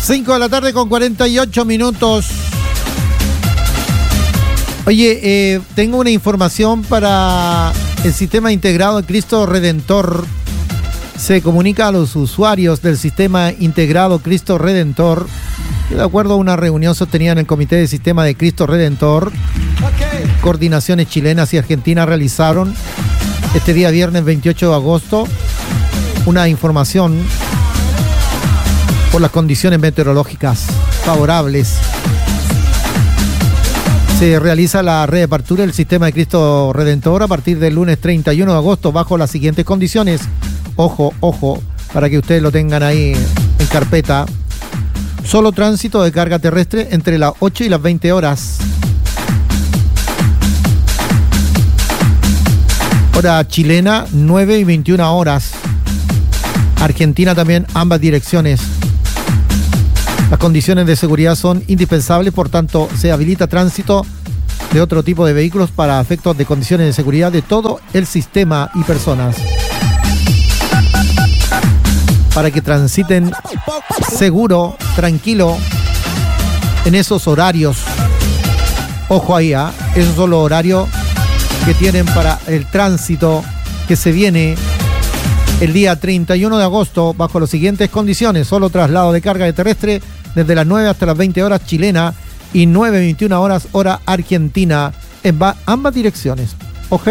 5 de la tarde con 48 minutos. Oye, tengo una información para el sistema integrado de Cristo Redentor. Se comunica a los usuarios del sistema integrado Cristo Redentor que, de acuerdo a una reunión sostenida en el Comité de Sistema de Cristo Redentor, coordinaciones chilenas y argentinas realizaron este día viernes 28 de agosto una información por las condiciones meteorológicas favorables. Se realiza la reapertura del sistema de Cristo Redentor a partir del lunes 31 de agosto bajo las siguientes condiciones. Ojo, para que ustedes lo tengan ahí en carpeta. Solo tránsito de carga terrestre entre las 8 y las 20 horas. Hora chilena, 9 y 21 horas. Argentina también, ambas direcciones. Las condiciones de seguridad son indispensables, por tanto, se habilita tránsito de otro tipo de vehículos para efectos de condiciones de seguridad de todo el sistema y personas, para que transiten seguro, tranquilo, en esos horarios. Ojo ahí, esos son los horarios que tienen para el tránsito que se viene el día 31 de agosto bajo las siguientes condiciones. Solo traslado de carga de terrestre desde las 9 hasta las 20 horas chilena y 9:21 horas hora argentina en ambas direcciones. Ok.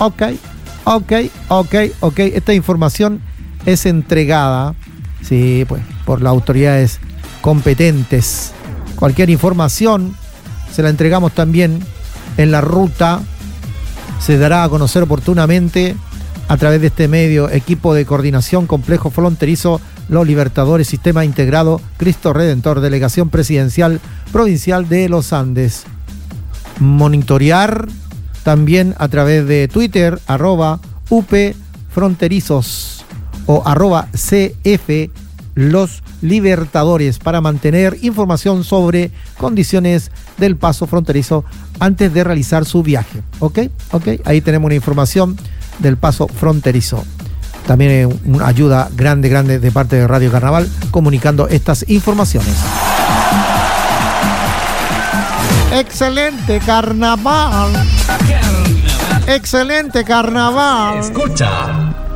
Esta información es entregada, sí, pues, por las autoridades competentes. Cualquier información se la entregamos también en la ruta. Se dará a conocer oportunamente a través de este medio. Equipo de coordinación complejo fronterizo Los Libertadores, Sistema Integrado Cristo Redentor, Delegación Presidencial Provincial de los Andes. Monitorear también a través de Twitter, @UPFronterizos o @CF Los Libertadores, para mantener información sobre condiciones del paso fronterizo antes de realizar su viaje. Ok, ahí tenemos una información del paso fronterizo. También una ayuda grande de parte de Radio Carnaval comunicando estas informaciones. ¡Excelente carnaval! ¡Excelente carnaval! Escucha